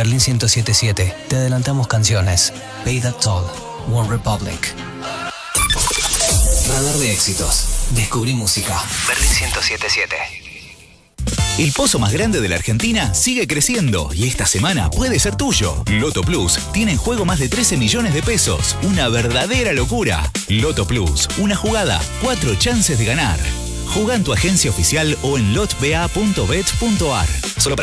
Berlín 1077. Te adelantamos canciones. Pay That Toll. One Republic. Radar de éxitos. Descubrí música. Berlín 1077. El pozo más grande de la Argentina sigue creciendo y esta semana puede ser tuyo. Loto Plus tiene en juego más de 13 millones de pesos. Una verdadera locura. Loto Plus, una jugada, 4 chances de ganar. Jugá en tu agencia oficial o en lotba.bet.ar. Solo para